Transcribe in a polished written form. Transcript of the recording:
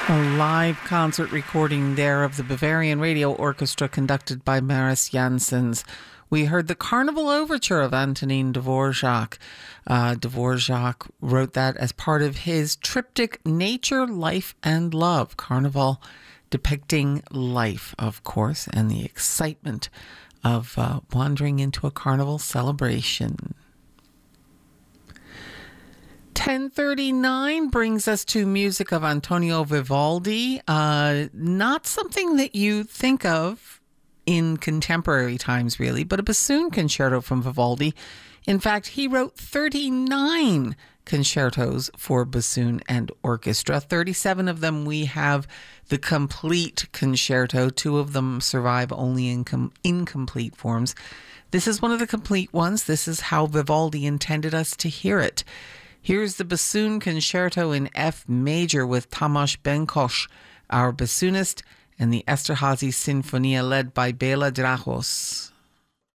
A live concert recording there of the Bavarian Radio Orchestra conducted by Maris Janssens. We heard the Carnival Overture of Antonin Dvorak. Dvorak wrote that as part of his triptych Nature, Life and Love. Carnival depicting life, of course, and the excitement of wandering into a carnival celebration. 10:39 brings us to music of Antonio Vivaldi. Not something that you think of in contemporary times, really, but a bassoon concerto from Vivaldi. In fact, he wrote 39 concertos for bassoon and orchestra. 37 of them we have the complete concerto. 2 of them survive only in incomplete forms. This is one of the complete ones. This is how Vivaldi intended us to hear it. Here's the bassoon concerto in F major with Tamás Benkos, our bassoonist, and the Esterházy Sinfonia led by Béla Dragos.